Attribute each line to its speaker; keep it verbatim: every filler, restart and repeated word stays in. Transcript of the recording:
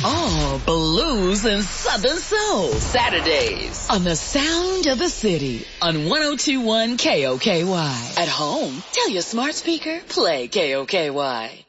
Speaker 1: Oh, blues and southern soul. Saturdays on the Sound of the City on one oh two point one K O K Y. At home, tell your smart speaker, play K O K Y.